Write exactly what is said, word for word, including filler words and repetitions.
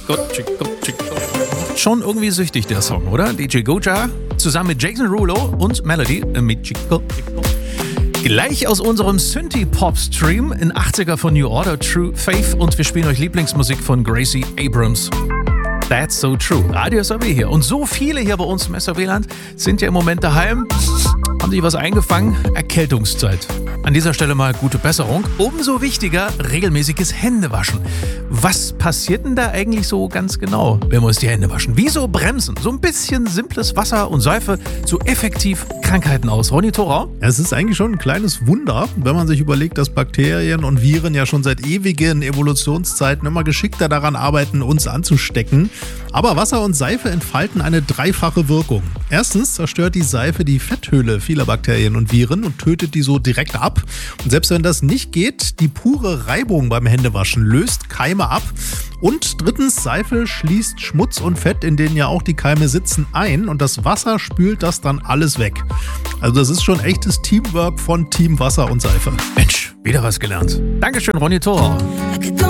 Gott, Gott, Gott. Schon irgendwie süchtig, der Song, oder? D J Goja zusammen mit Jason Rulo und Melody mit Chico. Gleich aus unserem Synthie-Pop-Stream in achtziger von New Order, True Faith, und wir spielen euch Lieblingsmusik von Gracie Abrams. That's so true. Radio S R W hier. Und so viele hier bei uns im S R W-Land sind ja im Moment daheim, haben sich was eingefangen. Erkältungszeit. An dieser Stelle mal gute Besserung. Umso wichtiger, regelmäßiges Händewaschen. Was passiert denn da eigentlich so ganz genau, wenn wir uns die Hände waschen? Wieso bremsen so ein bisschen simples Wasser und Seife so effektiv Krankheiten aus? Ronny Thorau? Es ist eigentlich schon ein kleines Wunder, wenn man sich überlegt, dass Bakterien und Viren ja schon seit ewigen Evolutionszeiten immer geschickter daran arbeiten, uns anzustecken. Aber Wasser und Seife entfalten eine dreifache Wirkung. Erstens zerstört die Seife die Fetthöhle vieler Bakterien und Viren und tötet die so direkt ab. Und selbst wenn das nicht geht, die pure Reibung beim Händewaschen löst Keime ab. Und drittens, Seife schließt Schmutz und Fett, in denen ja auch die Keime sitzen, ein, und das Wasser spült das dann alles weg. Also das ist schon echtes Teamwork von Team Wasser und Seife. Mensch, wieder was gelernt. Dankeschön, Ronny Thorau.